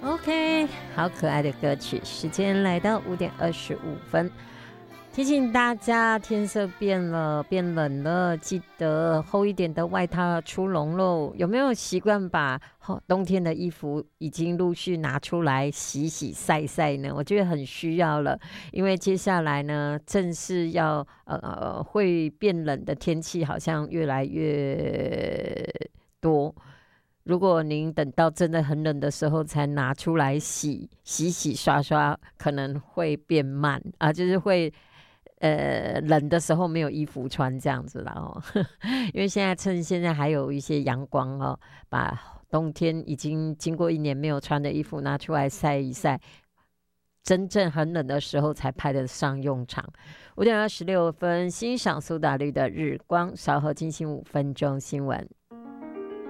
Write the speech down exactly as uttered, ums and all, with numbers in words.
OK， 好可爱的歌曲。时间来到五点二十五分，提醒大家，天色变了，变冷了，记得厚一点的外套要出笼喽。有没有习惯把冬天的衣服已经陆续拿出来洗洗晒晒呢？我觉得很需要了，因为接下来呢，正是要呃呃会变冷的天气，好像越来越多。如果您等到真的很冷的时候才拿出来洗洗洗刷刷，可能会变慢啊，就是会呃冷的时候没有衣服穿这样子啦哦。因为现在趁现在还有一些阳光哦，把冬天已经经过一年没有穿的衣服拿出来晒一晒，真正很冷的时候才派得上用场。五点二十六分，欣赏苏打绿的日光，稍后进行五分钟新闻。